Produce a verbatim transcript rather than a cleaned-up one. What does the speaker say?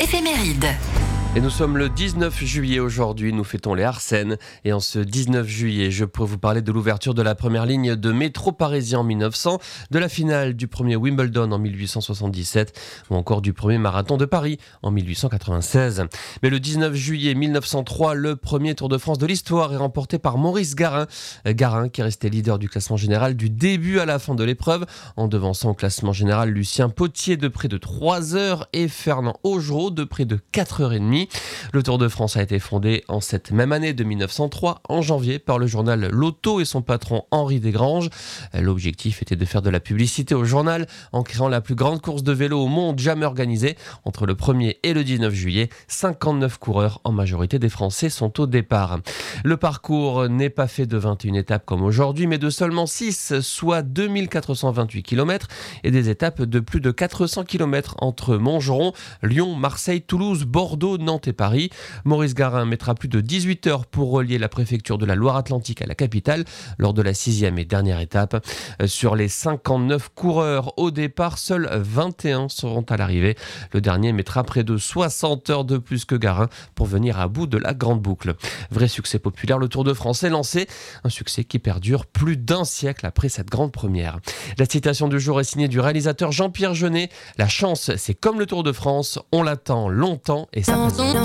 éphéméride. Et nous sommes le dix-neuf juillet aujourd'hui, nous fêtons les Arsennes. Et en ce dix-neuf juillet, je pourrais vous parler de l'ouverture de la première ligne de métro parisien en mille neuf cents, de la finale du premier Wimbledon en mille huit cent soixante-dix-sept ou encore du premier marathon de Paris en mille huit cent quatre-vingt-seize. Mais le dix-neuf juillet mille neuf cent trois, le premier Tour de France de l'histoire est remporté par Maurice Garin. Garin qui est resté leader du classement général du début à la fin de l'épreuve, en devançant au classement général Lucien Potier de près de trois heures et Fernand Augereau de près de quatre heures trente. Le Tour de France a été fondé en cette même année de mille neuf cent trois, en janvier, par le journal L'Auto et son patron Henri Desgranges. L'objectif était de faire de la publicité au journal en créant la plus grande course de vélo au monde jamais organisée. Entre le premier et le dix-neuf juillet, cinquante-neuf coureurs, en majorité des Français, sont au départ. Le parcours n'est pas fait de vingt et une étapes comme aujourd'hui, mais de seulement six, soit deux mille quatre cent vingt-huit kilomètres, et des étapes de plus de quatre cents kilomètres entre Montgeron, Lyon, Marseille, Toulouse, Bordeaux, Nantes et Paris. Maurice Garin mettra plus de dix-huit heures pour relier la préfecture de la Loire-Atlantique à la capitale lors de la sixième et dernière étape. Sur les cinquante-neuf coureurs au départ, seuls vingt et un seront à l'arrivée. Le dernier mettra près de soixante heures de plus que Garin pour venir à bout de la grande boucle. Vrai succès populaire, le Tour de France est lancé. Un succès qui perdure plus d'un siècle après cette grande première. La citation du jour est signée du réalisateur Jean-Pierre Jeunet. La chance, c'est comme le Tour de France, on l'attend longtemps et ça passe vite.